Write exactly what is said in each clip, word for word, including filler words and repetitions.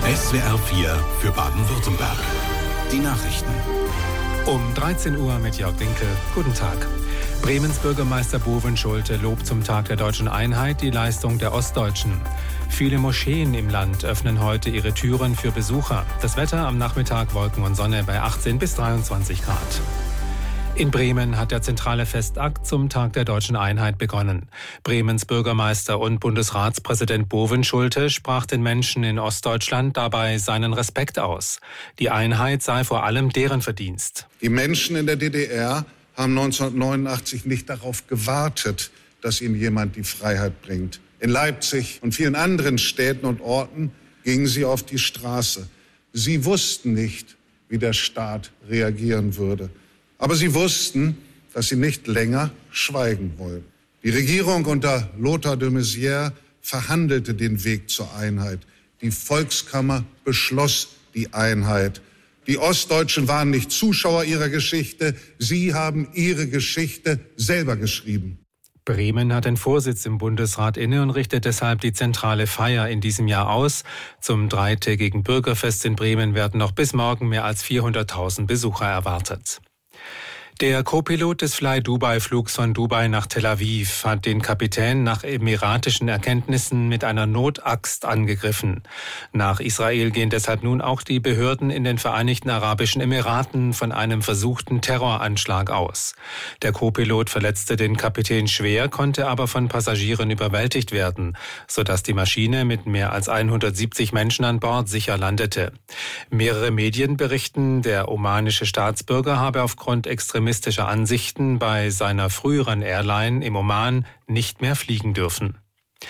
S W R vier für Baden-Württemberg. Die Nachrichten. Um dreizehn Uhr mit Jörg Dinkel. Guten Tag. Bremens Bürgermeister Boven Schulte lobt zum Tag der deutschen Einheit die Leistung der Ostdeutschen. Viele Moscheen im Land öffnen heute ihre Türen für Besucher. Das Wetter am Nachmittag Wolken und Sonne bei achtzehn bis dreiundzwanzig Grad. In Bremen hat der zentrale Festakt zum Tag der deutschen Einheit begonnen. Bremens Bürgermeister und Bundesratspräsident Boven Schulte sprach den Menschen in Ostdeutschland dabei seinen Respekt aus. Die Einheit sei vor allem deren Verdienst. Die Menschen in der D D R haben neunzehnhundertneunundachtzig nicht darauf gewartet, dass ihnen jemand die Freiheit bringt. In Leipzig und vielen anderen Städten und Orten gingen sie auf die Straße. Sie wussten nicht, wie der Staat reagieren würde. Aber sie wussten, dass sie nicht länger schweigen wollen. Die Regierung unter Lothar de Maizière verhandelte den Weg zur Einheit. Die Volkskammer beschloss die Einheit. Die Ostdeutschen waren nicht Zuschauer ihrer Geschichte. Sie haben ihre Geschichte selber geschrieben. Bremen hat den Vorsitz im Bundesrat inne und richtet deshalb die zentrale Feier in diesem Jahr aus. Zum dreitägigen Bürgerfest in Bremen werden noch bis morgen mehr als vierhunderttausend Besucher erwartet. Der Co-Pilot des Fly-Dubai-Flugs von Dubai nach Tel Aviv hat den Kapitän nach emiratischen Erkenntnissen mit einer Notaxt angegriffen. Nach Israel gehen deshalb nun auch die Behörden in den Vereinigten Arabischen Emiraten von einem versuchten Terroranschlag aus. Der Co-Pilot verletzte den Kapitän schwer, konnte aber von Passagieren überwältigt werden, sodass die Maschine mit mehr als hundertsiebzig Menschen an Bord sicher landete. Mehrere Medien berichten, der omanische Staatsbürger habe aufgrund extremistischer Ansichten bei seiner früheren Airline im Oman nicht mehr fliegen dürfen.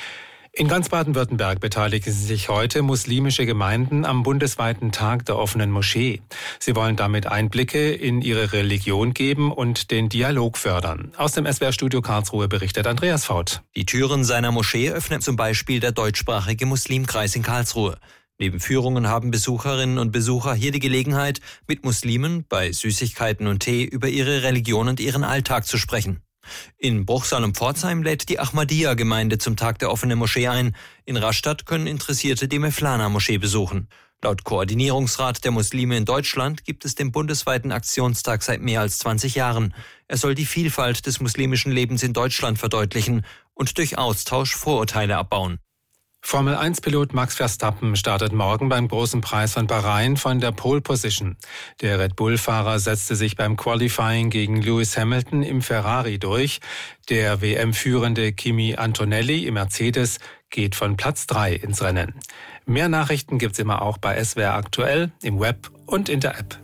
In ganz Baden-Württemberg beteiligen sich heute muslimische Gemeinden am bundesweiten Tag der offenen Moschee. Sie wollen damit Einblicke in ihre Religion geben und den Dialog fördern. Aus dem S W R-Studio Karlsruhe berichtet Andreas Faut. Die Türen seiner Moschee öffnet zum Beispiel der deutschsprachige Muslimkreis in Karlsruhe. Neben Führungen haben Besucherinnen und Besucher hier die Gelegenheit, mit Muslimen bei Süßigkeiten und Tee über ihre Religion und ihren Alltag zu sprechen. In Bruchsal und Pforzheim lädt die Ahmadiyya-Gemeinde zum Tag der offenen Moschee ein. In Rastatt können Interessierte die Mevlana-Moschee besuchen. Laut Koordinierungsrat der Muslime in Deutschland gibt es den bundesweiten Aktionstag seit mehr als zwanzig Jahren. Er soll die Vielfalt des muslimischen Lebens in Deutschland verdeutlichen und durch Austausch Vorurteile abbauen. Formel eins Pilot Max Verstappen startet morgen beim Großen Preis von Bahrain von der Pole Position. Der Red Bull-Fahrer setzte sich beim Qualifying gegen Lewis Hamilton im Ferrari durch. Der W M-führende Kimi Antonelli im Mercedes geht von Platz drei ins Rennen. Mehr Nachrichten gibt's immer auch bei S W R Aktuell, im Web und in der App.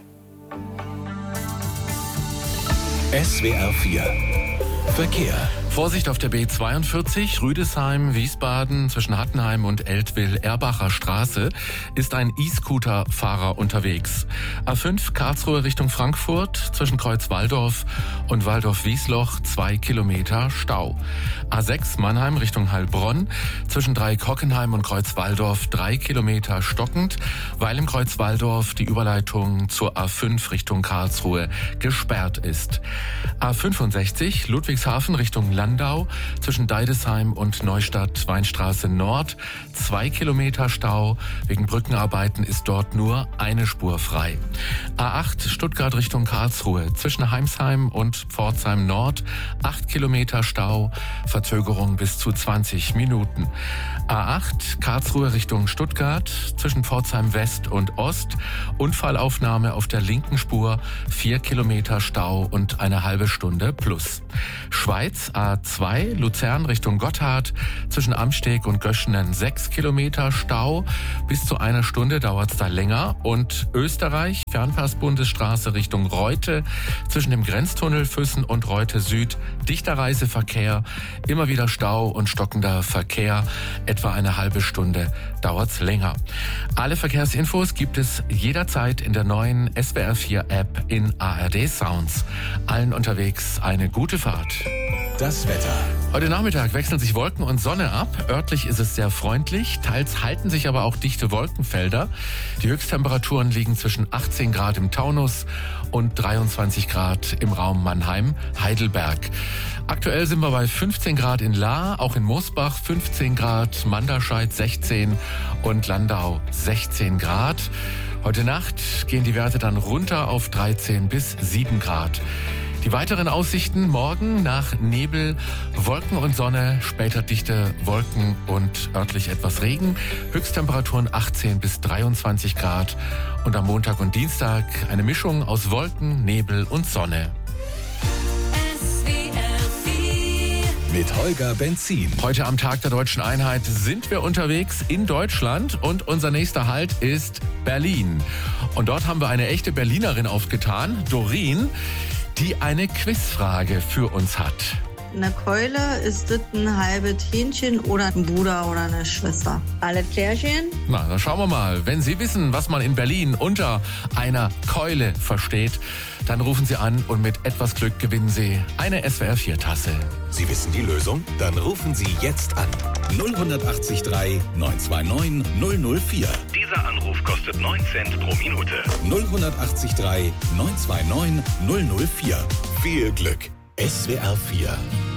S W R vier Verkehr. Vorsicht auf der B zweiundvierzig, Rüdesheim, Wiesbaden, zwischen Hattenheim und Eltville-Erbacher Straße ist ein E-Scooter-Fahrer unterwegs. A fünf Karlsruhe Richtung Frankfurt, zwischen Kreuz Walldorf und Walldorf-Wiesloch, zwei Kilometer Stau. A sechs Mannheim Richtung Heilbronn, zwischen Dreieck-Hockenheim und Kreuz Walldorf, drei Kilometer stockend, weil im Kreuz Walldorf die Überleitung zur A fünf Richtung Karlsruhe gesperrt ist. A fünfundsechzig Ludwigshafen Richtung Landau, zwischen Deidesheim und Neustadt-Weinstraße Nord, zwei Kilometer Stau. Wegen Brückenarbeiten ist dort nur eine Spur frei. A acht Stuttgart Richtung Karlsruhe, zwischen Heimsheim und Pforzheim Nord, acht Kilometer Stau, Verzögerung bis zu zwanzig Minuten. A acht Karlsruhe Richtung Stuttgart, zwischen Pforzheim West und Ost, Unfallaufnahme auf der linken Spur, vier Kilometer Stau und eine halbe Stunde plus. Schweiz A zwei Luzern Richtung Gotthard, zwischen Amsteg und Göschenen sechs Kilometer Stau, bis zu einer Stunde dauert es da länger. Und Österreich Fernpass-Bundesstraße Richtung Reute, zwischen dem Grenztunnel Füssen und Reute Süd, dichter Reiseverkehr, immer wieder Stau und stockender Verkehr, etwa eine halbe Stunde dauert's länger. Alle Verkehrsinfos gibt es jederzeit in der neuen S W R vier App in A R D Sounds. Allen unterwegs eine gute Fahrt. Das Wetter. Heute Nachmittag wechseln sich Wolken und Sonne ab. Örtlich ist es sehr freundlich, teils halten sich aber auch dichte Wolkenfelder. Die Höchsttemperaturen liegen zwischen achtzehn Grad im Taunus und dreiundzwanzig Grad im Raum Mannheim-Heidelberg. Aktuell sind wir bei fünfzehn Grad in Lahr, auch in Mosbach fünfzehn Grad, Manderscheid sechzehn und Landau sechzehn Grad. Heute Nacht gehen die Werte dann runter auf dreizehn bis sieben Grad. Die weiteren Aussichten morgen nach Nebel, Wolken und Sonne, später dichte Wolken und örtlich etwas Regen. Höchsttemperaturen achtzehn bis dreiundzwanzig Grad. Und am Montag und Dienstag eine Mischung aus Wolken, Nebel und Sonne. Mit Holger Benzin. Heute am Tag der Deutschen Einheit sind wir unterwegs in Deutschland und unser nächster Halt ist Berlin. Und dort haben wir eine echte Berlinerin aufgetan, Doreen, die eine Quizfrage für uns hat. Eine Keule, ist das ein halbes Hähnchen oder ein Bruder oder eine Schwester? Alle Klärchen? Na, dann schauen wir mal. Wenn Sie wissen, was man in Berlin unter einer Keule versteht, dann rufen Sie an und mit etwas Glück gewinnen Sie eine S W R vier Tasse. Sie wissen die Lösung? Dann rufen Sie jetzt an. null acht drei neun zwei neun null null vier. Dieser Anruf kostet neun Cent pro Minute. null acht drei neun zwei neun null null vier. Viel Glück. S W R vier.